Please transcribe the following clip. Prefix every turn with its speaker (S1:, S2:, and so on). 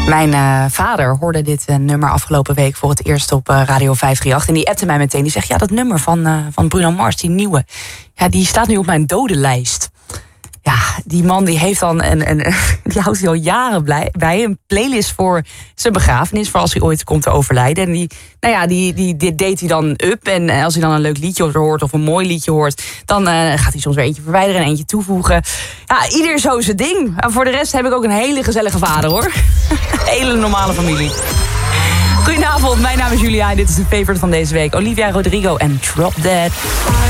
S1: Mijn vader hoorde dit nummer afgelopen week voor het eerst op Radio 538. En die appte mij meteen. Die zegt, ja, dat nummer van Bruno Mars, die nieuwe, ja, die staat nu op mijn dodenlijst. Ja, die man die heeft dan die houdt hij al jaren bij. Een playlist voor zijn begrafenis, voor als hij ooit komt te overlijden. En die deed hij dan up. En als hij dan een leuk liedje hoort of een mooi liedje hoort, dan gaat hij soms weer eentje verwijderen en eentje toevoegen. Ja, ieder zo zijn ding. En voor de rest heb ik ook een hele gezellige vader, hoor. Hele normale familie. Goedenavond, mijn naam is Julia en dit is de favorite van deze week. Olivia Rodrigo en Drop Dead.